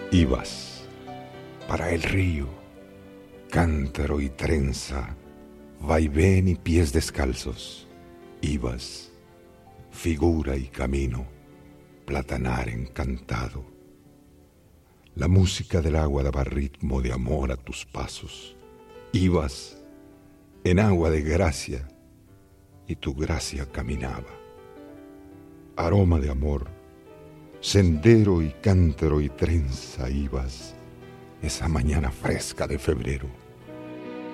Ibas para el río, cántaro y trenza, vaivén y pies descalzos. Ibas, figura y camino, platanar encantado. La música del agua daba ritmo de amor a tus pasos. Ibas en agua de gracia y tu gracia caminaba. Aroma de amor, sendero y cántaro y trenza ibas esa mañana fresca de febrero.